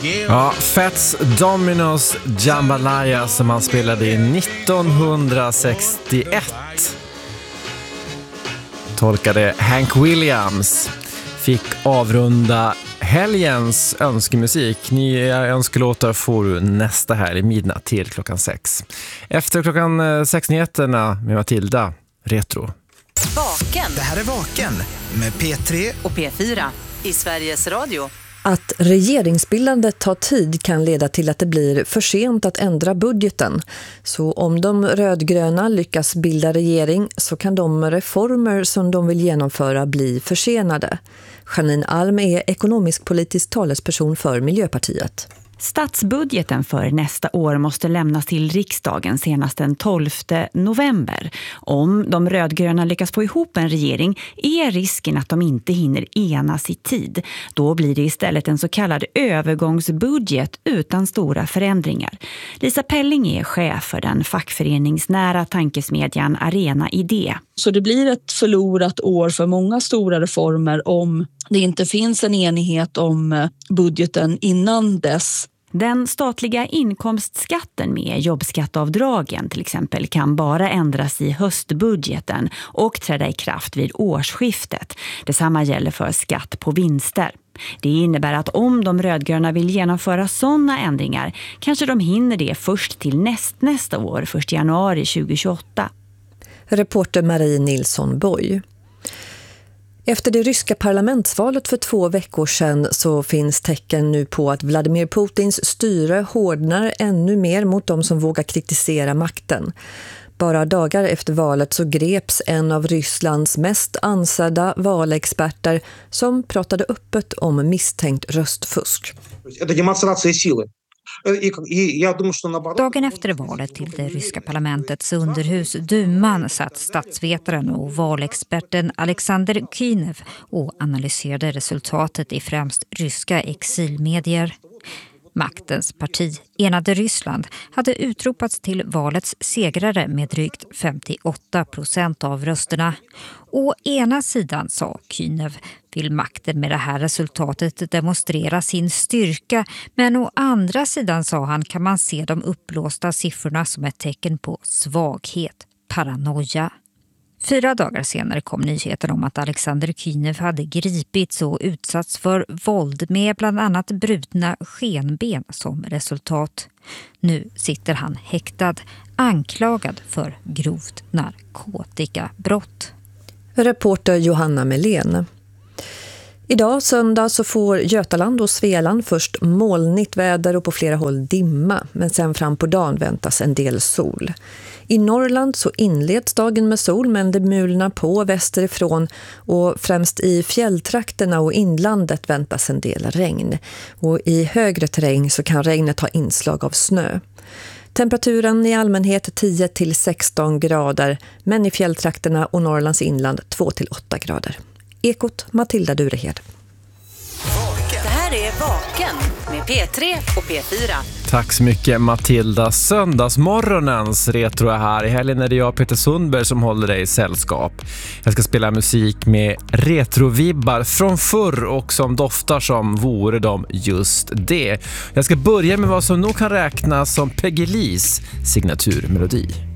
Ja, Fats Domino's Jambalaya som han spelade i 1961. Tolkade Hank Williams. Fick avrunda helgens önskemusik. Nya önskelåtar får du nästa helg midnatt till klockan 6. Efter klockan 6-nyheterna med Matilda, Retro. Vaken. Det här är Vaken med P3 och P4 i Sveriges Radio. Att regeringsbildandet tar tid kan leda till att det blir för sent att ändra budgeten. Så om de rödgröna lyckas bilda regering så kan de reformer som de vill genomföra bli försenade. Janine Alm är ekonomisk-politisk talesperson för Miljöpartiet. Statsbudgeten för nästa år måste lämnas till riksdagen senast den 12 november. Om de rödgröna lyckas få ihop en regering är risken att de inte hinner enas i tid. Då blir det istället en så kallad övergångsbudget utan stora förändringar. Lisa Pelling är chef för den fackföreningsnära tankesmedjan Arena Idé. Så det blir ett förlorat år för många stora reformer om det inte finns en enighet om budgeten innan dess. Den statliga inkomstskatten med jobbskatteavdragen till exempel kan bara ändras i höstbudgeten och träda i kraft vid årsskiftet. Detsamma gäller för skatt på vinster. Det innebär att om de rödgröna vill genomföra sådana ändringar kanske de hinner det först till nästa år, 1 januari 2028. Reporter Marie Nilsson Boy. Efter det ryska parlamentsvalet för 2 veckor sedan så finns tecken nu på att Vladimir Putins styre hårdnar ännu mer mot de som vågar kritisera makten. Bara dagar efter valet så greps en av Rysslands mest ansedda valexperter som pratade öppet om misstänkt röstfusk. Dagen efter valet till det ryska parlamentets underhus Duman satt statsvetaren och valexperten Alexander Kynev och analyserade resultatet i främst ryska exilmedier. Maktens parti, Enade Ryssland, hade utropats till valets segrare med drygt 58% av rösterna. Å ena sidan, sa Kynev, vill makten med det här resultatet demonstrera sin styrka, men å andra sidan, sa han, kan man se de uppblåsta siffrorna som ett tecken på svaghet, paranoia. 4 dagar senare kom nyheten om att Alexander Kynev hade gripits och utsatts för våld med bland annat brutna skenben som resultat. Nu sitter han häktad, anklagad för grovt narkotikabrott. Reporter Johanna Melén. Idag söndag så får Götaland och Svealand först molnigt väder och på flera håll dimma, men sen fram på dagen väntas en del sol. I Norrland så inleds dagen med sol, men det mulnar på västerifrån och främst i fjälltrakterna och inlandet väntas en del regn. Och i högre terräng så kan regnet ha inslag av snö. Temperaturen i allmänhet 10-16 grader, men i fjälltrakterna och Norrlands inland 2-8 grader. Ekot Matilda Durehed. Det här är Vaken med P3 och P4. Tack så mycket Matilda. Söndagsmorgonens retro är här. I helgen är det jag, Peter Sundberg, som håller dig i sällskap. Jag ska spela musik med retrovibbar från förr och som doftar som vore de just det. Jag ska börja med vad som nog kan räknas som Peggy Lees signaturmelodi.